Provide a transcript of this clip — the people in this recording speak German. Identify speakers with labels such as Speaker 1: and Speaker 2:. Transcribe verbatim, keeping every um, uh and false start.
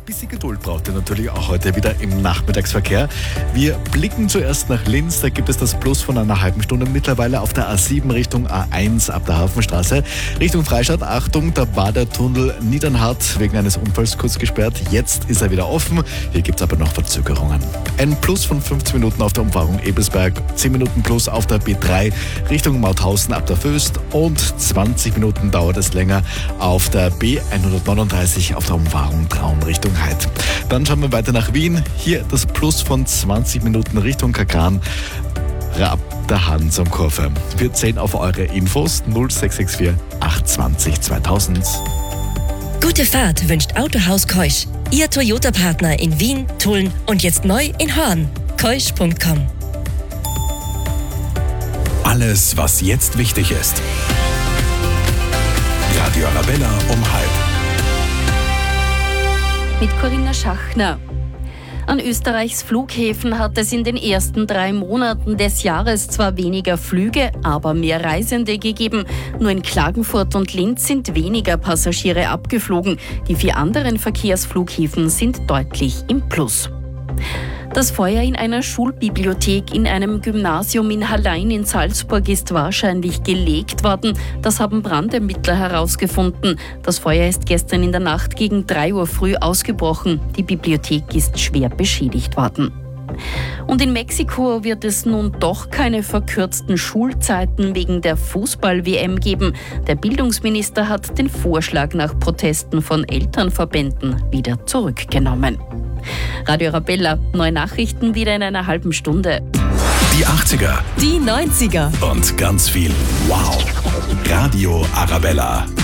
Speaker 1: Bisschen Geduld braucht ihr natürlich auch heute wieder im Nachmittagsverkehr. Wir blicken zuerst nach Linz. Da gibt es das Plus von einer halben Stunde mittlerweile auf der A sieben Richtung A eins ab der Hafenstraße. Richtung Freistadt, Achtung, da war der Tunnel Niedernhart wegen eines Unfalls kurz gesperrt. Jetzt ist er wieder offen. Hier gibt es aber noch Verzögerungen. Ein Plus von fünfzehn Minuten auf der Umfahrung Ebelsberg, zehn Minuten plus auf der B drei Richtung Mauthausen ab der Föst und zwanzig Minuten dauert es länger auf der B hundertneununddreißig auf der Umfahrung Traun Richtung Heid. Dann schauen wir weiter nach Wien. Hier das Plus von zwanzig Minuten Richtung Kakran. Ab der Hans am Kurve. Wir zählen auf eure Infos null sechs sechs vier acht zwei null zweitausend.
Speaker 2: Gute Fahrt wünscht Autohaus Keusch. Ihr Toyota-Partner in Wien, Tulln und jetzt neu in Horn. keusch punkt com.
Speaker 3: Alles, was jetzt wichtig ist. Radio Arabella um halb.
Speaker 4: Mit Corinna Schachner. An Österreichs Flughäfen hat es in den ersten drei Monaten des Jahres zwar weniger Flüge, aber mehr Reisende gegeben. Nur in Klagenfurt und Linz sind weniger Passagiere abgeflogen. Die vier anderen Verkehrsflughäfen sind deutlich im Plus. Das Feuer in einer Schulbibliothek in einem Gymnasium in Hallein in Salzburg ist wahrscheinlich gelegt worden. Das haben Brandermittler herausgefunden. Das Feuer ist gestern in der Nacht gegen drei Uhr früh ausgebrochen. Die Bibliothek ist schwer beschädigt worden. Und in Mexiko wird es nun doch keine verkürzten Schulzeiten wegen der Fußball-W M geben. Der Bildungsminister hat den Vorschlag nach Protesten von Elternverbänden wieder zurückgenommen. Radio Arabella, neue Nachrichten wieder in einer halben Stunde.
Speaker 3: Die achtziger.
Speaker 2: Die neunziger.
Speaker 3: Und ganz viel Wow. Radio Arabella.